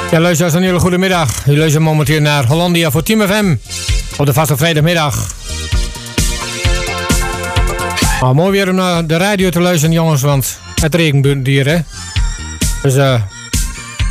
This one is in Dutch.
Ja, luisteraars, een hele goede middag. Je luistert momenteel naar Hollandia voor Team FM op de vaste vrijdagmiddag. Mooi weer om naar de radio te luisteren, jongens, want het regent hier, hè. Dus